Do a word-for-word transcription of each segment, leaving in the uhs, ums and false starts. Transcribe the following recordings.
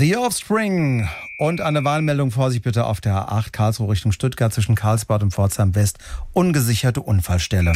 The Offspring und eine Warnmeldung, Vorsicht bitte auf der A acht Karlsruhe Richtung Stuttgart zwischen Karlsbad und Pforzheim West. Ungesicherte Unfallstelle.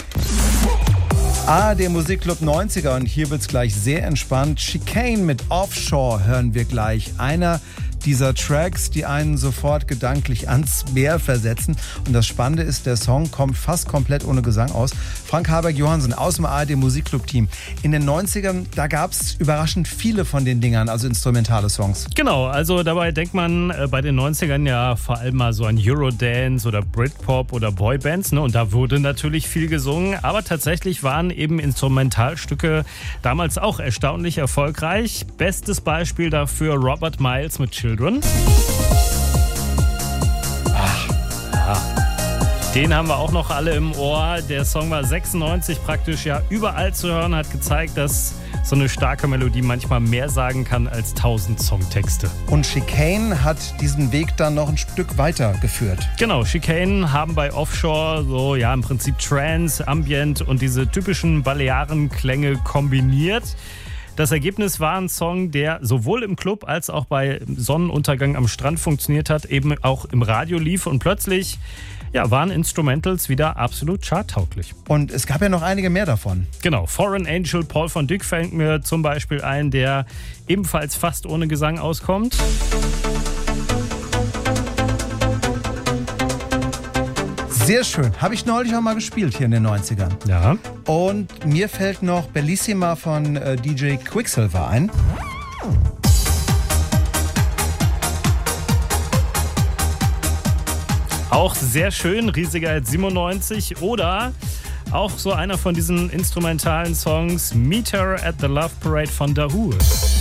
Ah, der Musikclub neunziger und hier wird's gleich sehr entspannt. Chicane mit Offshore hören wir gleich. Einer dieser Tracks, die einen sofort gedanklich ans Meer versetzen. Und das Spannende ist, der Song kommt fast komplett ohne Gesang aus. Frank Haberg-Johansen aus dem A R D Musikclub-Team. In den neunzigern, da gab es überraschend viele von den Dingern, also instrumentale Songs. Genau, also dabei denkt man äh, bei den neunzigern ja vor allem mal so an Eurodance oder Britpop oder Boybands, ne? Und da wurde natürlich viel gesungen, aber tatsächlich waren eben Instrumentalstücke damals auch erstaunlich erfolgreich. Bestes Beispiel dafür Robert Miles mit Children. Ach, ja. Den haben wir auch noch alle im Ohr. Der Song war sechsundneunzig praktisch ja überall zu hören, hat gezeigt, dass so eine starke Melodie manchmal mehr sagen kann als tausend Songtexte. Und Chicane hat diesen Weg dann noch ein Stück weiter geführt. Genau, Chicane haben bei Offshore so ja im Prinzip Trance, Ambient und diese typischen Balearenklänge kombiniert. Das Ergebnis war ein Song, der sowohl im Club als auch bei Sonnenuntergang am Strand funktioniert hat, eben auch im Radio lief und plötzlich ja, waren Instrumentals wieder absolut charttauglich. Und es gab ja noch einige mehr davon. Genau, Foreign Angel, Paul von Dyk fällt mir zum Beispiel ein, der ebenfalls fast ohne Gesang auskommt. Sehr schön. Habe ich neulich auch mal gespielt hier in den neunzigern. Ja. Und mir fällt noch Bellissima von äh, D J Quicksilver ein. Auch sehr schön, riesiger Hit siebenundneunzig. Oder auch so einer von diesen instrumentalen Songs, Meet Her at the Love Parade von Dahoo.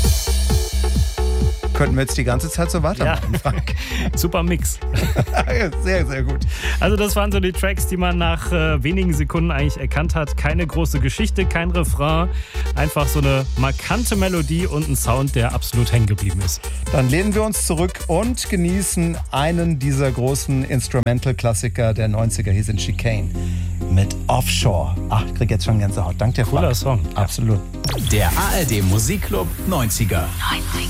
Könnten wir jetzt die ganze Zeit so weitermachen, ja. Frank? Super Mix. Sehr, sehr gut. Also das waren so die Tracks, die man nach äh, wenigen Sekunden eigentlich erkannt hat. Keine große Geschichte, kein Refrain. Einfach so eine markante Melodie und ein Sound, der absolut hängen geblieben ist. Dann lehnen wir uns zurück und genießen einen dieser großen Instrumental-Klassiker der neunziger. Hier sind Chicane mit Offshore. Ach, ich krieg jetzt schon Gänsehaut. Dank dir, Frank. Cooler Song. Absolut. Der A R D Musikclub neunziger. neunziger.